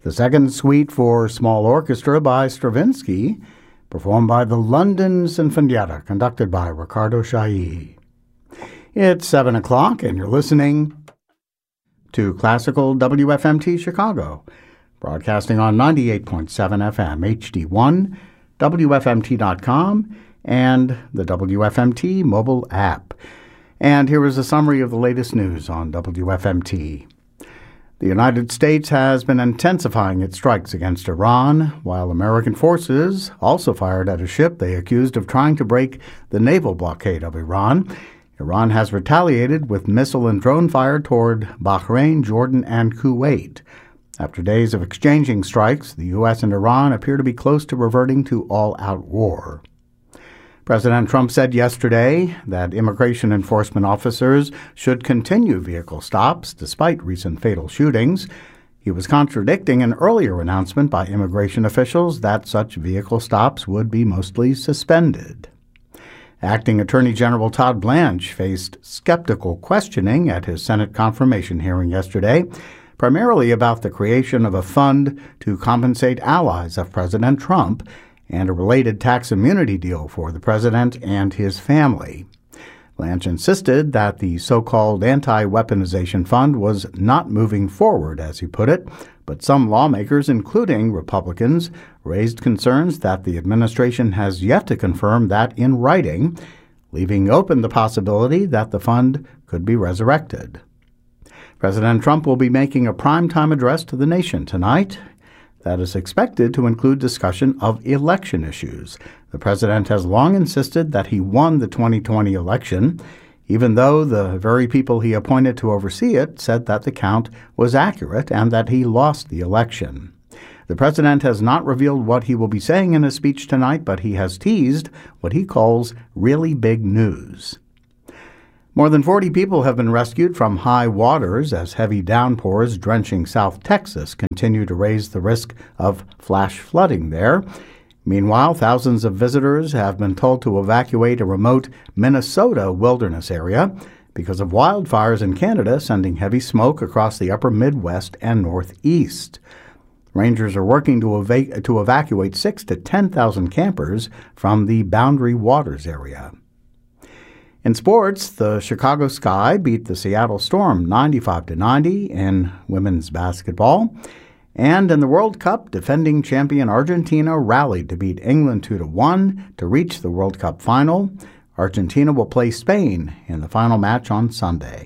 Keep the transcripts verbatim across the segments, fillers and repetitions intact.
The second suite for small orchestra by Stravinsky, performed by the London Sinfonietta, conducted by Riccardo Chailly. It's seven o'clock, and you're listening to Classical W F M T Chicago, broadcasting on ninety-eight point seven F M, H D one, W F M T dot com, and the W F M T mobile app. And here is a summary of the latest news on W F M T. The United States has been intensifying its strikes against Iran, while American forces also fired at a ship they accused of trying to break the naval blockade of Iran. Iran has retaliated with missile and drone fire toward Bahrain, Jordan, and Kuwait. After days of exchanging strikes, the U S and Iran appear to be close to reverting to all-out war. President Trump said yesterday that immigration enforcement officers should continue vehicle stops despite recent fatal shootings. He was contradicting an earlier announcement by immigration officials that such vehicle stops would be mostly suspended. Acting Attorney General Todd Blanche faced skeptical questioning at his Senate confirmation hearing yesterday, primarily about the creation of a fund to compensate allies of President Trump and a related tax immunity deal for the president and his family. Blanche insisted that the so-called anti-weaponization fund was not moving forward, as he put it, but some lawmakers, including Republicans, raised concerns that the administration has yet to confirm that in writing, leaving open the possibility that the fund could be resurrected. President Trump will be making a primetime address to the nation tonight that is expected to include discussion of election issues. The president has long insisted that he won the twenty twenty election, even though the very people he appointed to oversee it said that the count was accurate and that he lost the election. The president has not revealed what he will be saying in his speech tonight, but he has teased what he calls really big news. More than forty people have been rescued from high waters as heavy downpours drenching South Texas continue to raise the risk of flash flooding there. Meanwhile, thousands of visitors have been told to evacuate a remote Minnesota wilderness area because of wildfires in Canada sending heavy smoke across the upper Midwest and Northeast. Rangers are working to, eva- to evacuate six to ten thousand campers from the Boundary Waters area. In sports, the Chicago Sky beat the Seattle Storm ninety-five to ninety in women's basketball. And in the World Cup, defending champion Argentina rallied to beat England two to one to reach the World Cup final. Argentina will play Spain in the final match on Sunday.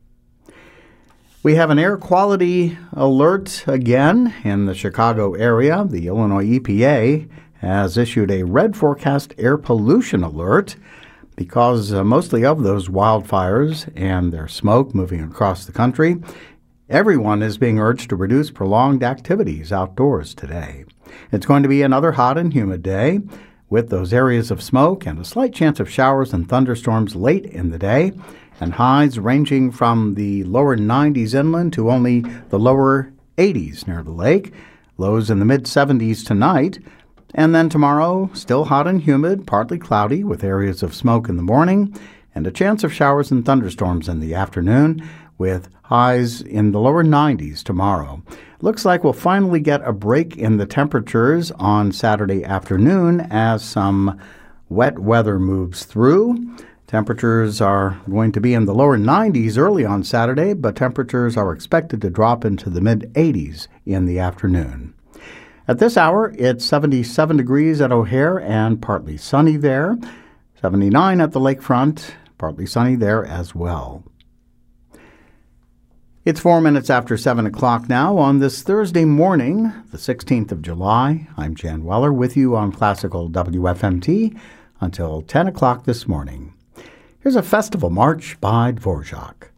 We have an air quality alert again in the Chicago area. The Illinois E P A has issued a red forecast air pollution alert because uh, mostly of those wildfires and their smoke moving across the country. Everyone is being urged to reduce prolonged activities outdoors today. It's going to be another hot and humid day with those areas of smoke and a slight chance of showers and thunderstorms late in the day, and highs ranging from the lower nineties inland to only the lower eighties near the lake, lows in the mid-seventies tonight. And then tomorrow, still hot and humid, partly cloudy with areas of smoke in the morning, and a chance of showers and thunderstorms in the afternoon, with highs in the lower nineties tomorrow. Looks like we'll finally get a break in the temperatures on Saturday afternoon as some wet weather moves through. Temperatures are going to be in the lower nineties early on Saturday, but temperatures are expected to drop into the mid-eighties in the afternoon. At this hour, it's seventy-seven degrees at O'Hare and partly sunny there. seventy-nine at the lakefront, partly sunny there as well. It's four minutes after seven o'clock now on this Thursday morning, the sixteenth of July. I'm Jan Weller with you on Classical W F M T until ten o'clock this morning. Here's a festival march by Dvorak.